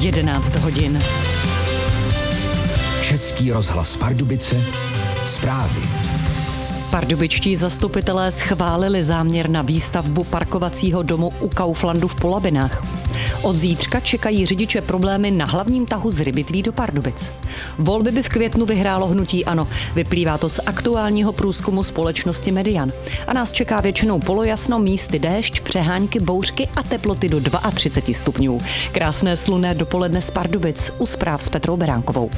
11 hodin. Český rozhlas Pardubice, zprávy. Pardubičtí zastupitelé schválili záměr na výstavbu parkovacího domu u Kauflandu v Polabinách. Od zítřka čekají řidiče problémy na hlavním tahu z Rybitví do Pardubic. Volby by v květnu vyhrálo hnutí ANO. Vyplývá to z aktuálního průzkumu společnosti Median. A nás čeká většinou polojasno, místy déšť, přehánky, bouřky a teploty do 32 stupňů. Krásné slunné dopoledne z Pardubic. U zpráv s Petrou Beránkovou.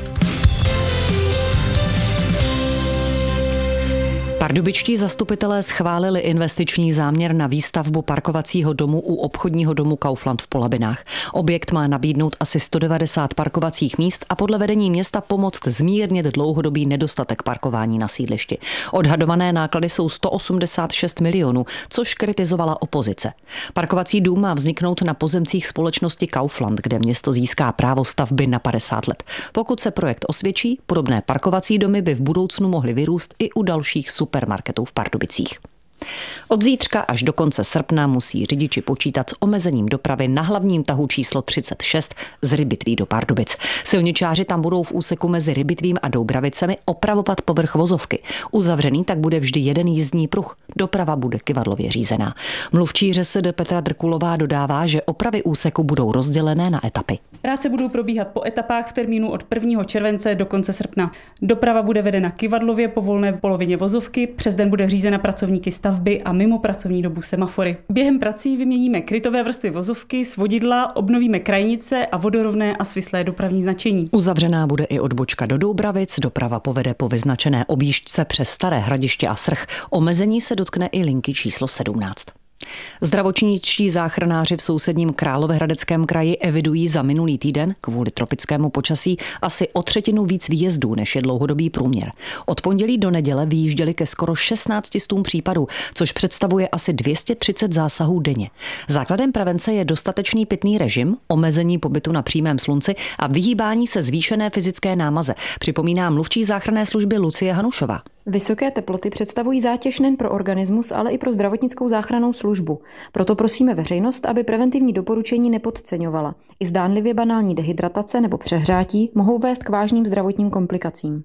Pardubičtí zastupitelé schválili investiční záměr na výstavbu parkovacího domu u obchodního domu Kaufland v Polabinách. Objekt má nabídnout asi 190 parkovacích míst a podle vedení města pomoct zmírnit dlouhodobý nedostatek parkování na sídlišti. Odhadované náklady jsou 186 milionů, což kritizovala opozice. Parkovací dům má vzniknout na pozemcích společnosti Kaufland, kde město získá právo stavby na 50 let. Pokud se projekt osvědčí, podobné parkovací domy by v budoucnu mohly vyrůst i u dalších supermarketů v Pardubicích. Od zítřka až do konce srpna musí řidiči počítat s omezením dopravy na hlavním tahu číslo 36 z Rybitví do Pardubic. Silničáři tam budou v úseku mezi Rybitvím a Doubravicemi opravovat povrch vozovky. Uzavřený tak bude vždy jeden jízdní pruh. Doprava bude kyvadlově řízená. Mluvčí ŘSD Petra Drkulová dodává, že opravy úseku budou rozdělené na etapy. Práce budou probíhat po etapách v termínu od 1. července do konce srpna. Doprava bude vedena kyvadlově po volné polovině vozovky, přes den bude řízena pracovníky stavby a mimo pracovní dobu semafory. Během prací vyměníme krytové vrstvy vozovky, svodidla, obnovíme krajnice a vodorovné a svislé dopravní značení. Uzavřená bude i odbočka do Doubravic, doprava povede po vyznačené objížďce přes Staré Hradiště a Srch. Omezení se dotkne i linky číslo 17. Zdravotničtí záchranáři v sousedním Královéhradeckém kraji evidují za minulý týden kvůli tropickému počasí asi o třetinu víc výjezdů, než je dlouhodobý průměr. Od pondělí do neděle vyjížděli ke skoro 16 případů, což představuje asi 230 zásahů denně. Základem prevence je dostatečný pitný režim, omezení pobytu na přímém slunci a vyhýbání se zvýšené fyzické námaze, připomíná mluvčí záchranné služby Lucie Hanušová. Vysoké teploty představují zátěž nejen pro organismus, ale i pro zdravotnickou záchrannou službu. Proto prosíme veřejnost, aby preventivní doporučení nepodceňovala. I zdánlivě banální dehydratace nebo přehřátí mohou vést k vážným zdravotním komplikacím.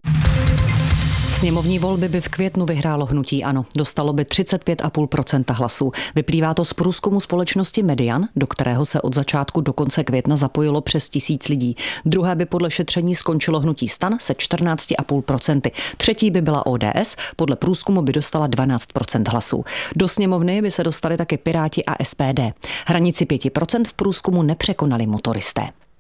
Sněmovní volby by v květnu vyhrálo hnutí ANO. Dostalo by 35,5% hlasů. Vyplývá to z průzkumu společnosti Median, do kterého se od začátku do konce května zapojilo přes 1000 lidí. Druhé by podle šetření skončilo hnutí STAN se 14,5%. Třetí by byla ODS, podle průzkumu by dostala 12% hlasů. Do sněmovny by se dostali taky Piráti a SPD. Hranici 5% v průzkumu nepřekonali motoristé.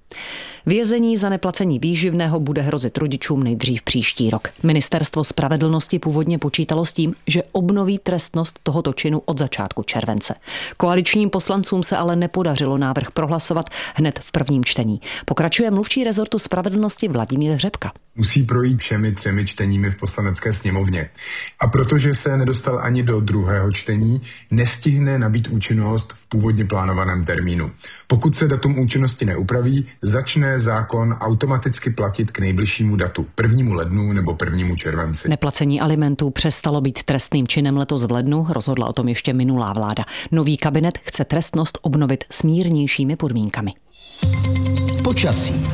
Vězení za neplacení výživného bude hrozit rodičům nejdřív příští rok. Ministerstvo spravedlnosti původně počítalo s tím, že obnoví trestnost tohoto činu od začátku července. Koaličním poslancům se ale nepodařilo návrh prohlasovat hned v prvním čtení. Pokračuje mluvčí rezortu spravedlnosti Vladimír Řepka. Musí projít všemi 3 čteními v Poslanecké sněmovně. A protože se nedostal ani do druhého čtení, nestihne nabýt účinnost v původně plánovaném termínu. Pokud se datum účinnosti neupraví, začne zákon automaticky platit k nejbližšímu datu, 1. lednu nebo 1. červenci. Neplacení alimentů přestalo být trestným činem letos v lednu, rozhodla o tom ještě minulá vláda. Nový kabinet chce trestnost obnovit s mírnějšími podmínkami. Počasí.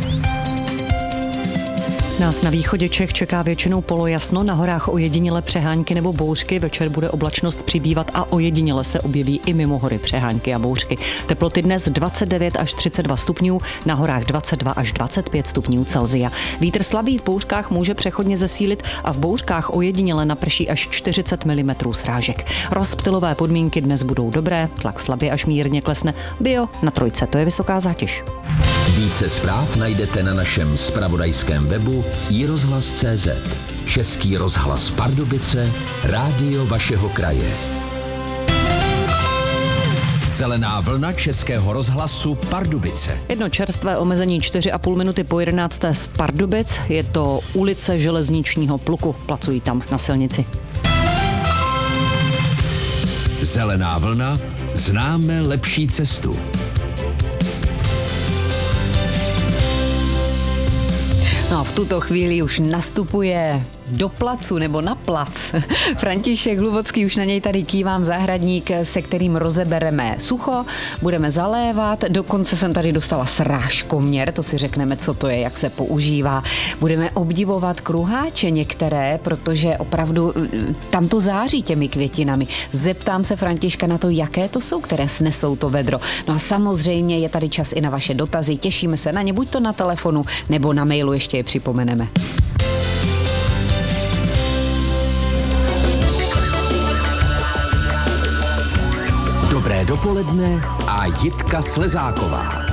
Nás na východě Čech čeká většinou polojasno, na horách ojediněle přehánky nebo bouřky, večer bude oblačnost přibývat a ojediněle se objeví i mimo hory přehánky a bouřky. Teploty dnes 29 až 32 stupňů, na horách 22 až 25 stupňů Celsia. Vítr slabý v bouřkách může přechodně zesílit a v bouřkách ojediněle naprší až 40 mm srážek. Rozptylové podmínky dnes budou dobré, tlak slabě až mírně klesne. Bio na 3, to je vysoká zátěž. Více zpráv najdete na našem zpravodajském webu iRozhlas.cz. Český rozhlas Pardubice, rádio vašeho kraje. Zelená vlna Českého rozhlasu Pardubice. Jedno čerstvé omezení 4,5 minuty po 11. z Pardubic. Je to ulice Železničního pluku. Placují tam na silnici. Zelená vlna, známe lepší cestu. No a v tuto chvíli už nastupuje do placu nebo na plac. František Hlubocký, už na něj tady kývám, zahradník, se kterým rozebereme sucho, budeme zalévat, dokonce jsem tady dostala srážkoměr, to si řekneme, co to je, jak se používá. Budeme obdivovat kruháče některé, protože opravdu tam to září těmi květinami. Zeptám se Františka na to, jaké to jsou, které snesou to vedro. No a samozřejmě je tady čas i na vaše dotazy, těšíme se na ně, buď to na telefonu, nebo na mailu, ještě je připomeneme. Dobré dopoledne a Jitka Slezáková.